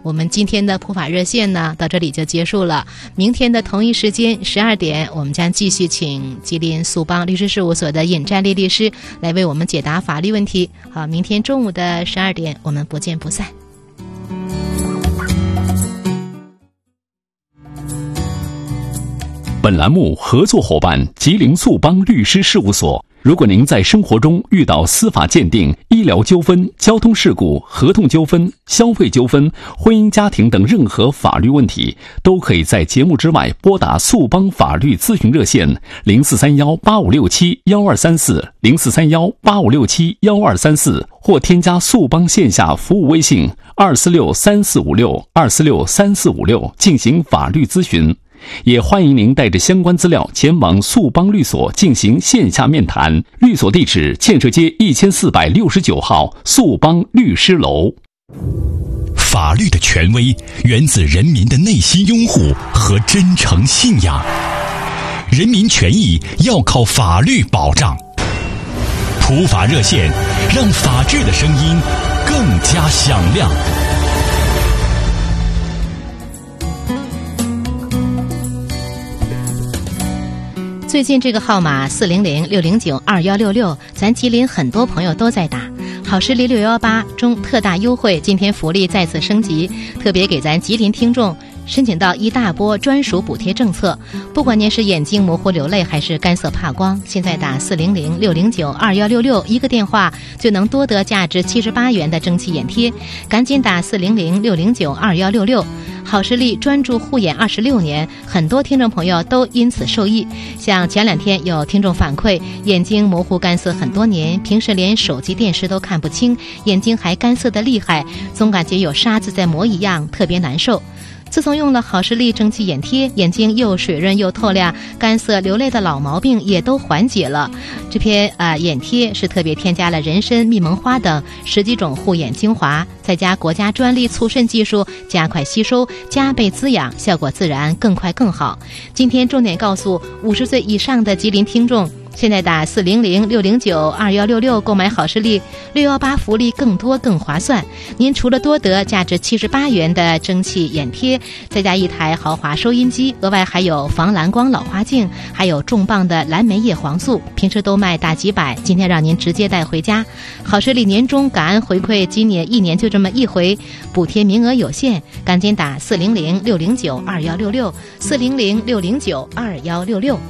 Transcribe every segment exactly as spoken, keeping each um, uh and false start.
我们今天的普法热线呢到这里就结束了，明天的同一时间十二点，我们将继续请吉林速邦律师事务所的尹占丽律师来为我们解答法律问题。好，明天中午的十二点，我们不见不散。 本栏目合作伙伴吉林速邦律师事务所。如果您在生活中遇到司法鉴定、医疗纠纷、交通事故、合同纠纷、消费纠纷、婚姻家庭等任何法律问题，都可以在节目之外拨打速邦法律咨询热线零四三幺八五六七幺二三四零四三幺八五六七幺二三四，或添加速邦线下服务微信二四六三四五六二四六三四五六进行法律咨询。也欢迎您带着相关资料前往速邦律所进行线下面谈，律所地址建设街一千四百六十九号速邦律师楼。 法律的权威源自人民的内心拥护和真诚信仰，人民权益要靠法律保障。普法热线，让法治的声音更加响亮。 最近这个号码四零零六零九二幺六六，咱吉林很多朋友都在打。好视力六一八中特大优惠，今天福利再次升级，特别给咱吉林听众申请到一大波专属补贴政策。不管您是眼睛模糊流泪还是干涩怕光，现在打四零零六零九二幺六六一个电话就能多得价值七十八元的蒸汽眼贴，赶紧打四零零六零九二幺六六。好视力专注护眼二十六年，很多听众朋友都因此受益。像前两天有听众反馈，眼睛模糊干涩很多年，平时连手机电视都看不清，眼睛还干涩得厉害，总感觉有沙子在磨一样，特别难受。自从用了好视力蒸汽眼贴，眼睛又水润又透亮，干涩流泪的老毛病也都缓解了。这篇啊、呃、眼贴是特别添加了人参、蜜蒙花等十几种护眼精华，再加国家专利促渗技术，加快吸收，加倍滋养，效果自然更快更好。今天重点告诉五十岁以上的吉林听众，现在打四零零六零九二幺六六购买好视力六一八福利更多更划算。您除了多得价值七十八元的蒸汽眼贴，再加一台豪华收音机，额外还有防蓝光老花镜，还有重磅的蓝莓叶黄素，平时都卖大几百，今天让您直接带回家。好视力年终感恩回馈，今年一年就这么一回，补贴名额有限，赶紧打四零零六零九二幺六六四零零六零九二幺六六。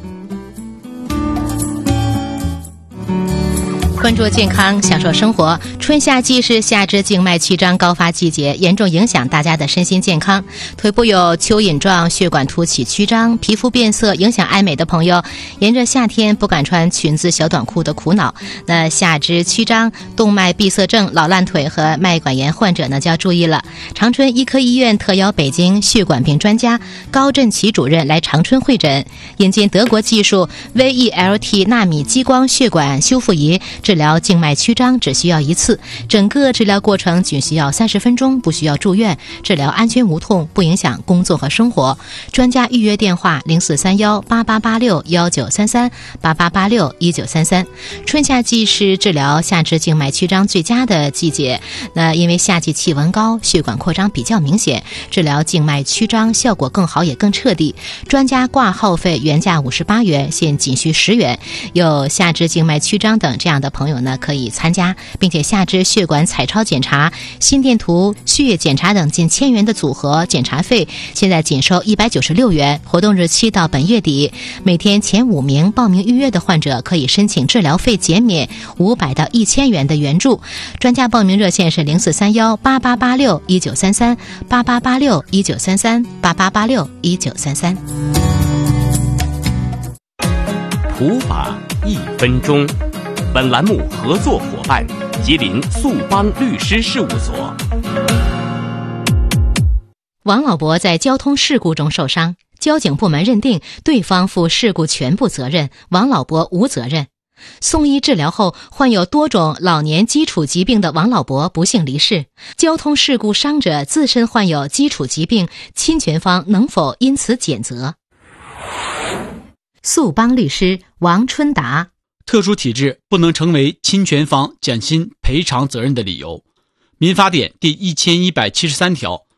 关注健康，享受生活。春夏季是下肢静脉曲张高发季节，严重影响大家的身心健康。腿部有蚯蚓状血管凸起曲张，皮肤变色，影响爱美的朋友，炎热夏天不敢穿裙子小短裤的苦恼。那下肢曲张、动脉闭塞症、老烂腿和脉管炎患者呢就要注意了。长春医科医院特邀北京血管病专家高振奇主任来长春会诊，引进德国技术 V E L T 纳米激光血管修复仪，治疗静脉曲张只需要一次，整个治疗过程仅需要三十分钟，不需要住院，治疗安全无痛，不影响工作和生活。专家预约电话零四三幺八八八六幺九三三八八八六一九三三。春夏季是治疗下肢静脉曲张最佳的季节，那因为夏季气温高，血管扩张比较明显，治疗静脉曲张效果更好也更彻底。专家挂号费原价五十八元，现仅需十元。有下肢静脉曲张等这样的朋友呢可以参加，并且下肢血管彩超检查、心电图、血液检查等近千元的组合检查费，现在仅收一百九十六元，活动日期到本月底。每天前五名报名预约的患者可以申请治疗费减免五百到一千元的援助。专家报名热线是零四三幺八八八六一九三三八八八六一九三三八八八六一九三三。 普法一分钟。本栏目合作伙伴吉林速邦律师事务所。 王老伯在交通事故中受伤，交警部门认定对方负事故全部责任，王老伯无责任。送医治疗后，患有多种老年基础疾病的王老伯不幸离世。交通事故伤者自身患有基础疾病，侵权方能否因此减责？速邦律师王春达。 特殊体质不能成为侵权方减轻赔偿责任的理由。民法典第一千一百七十三条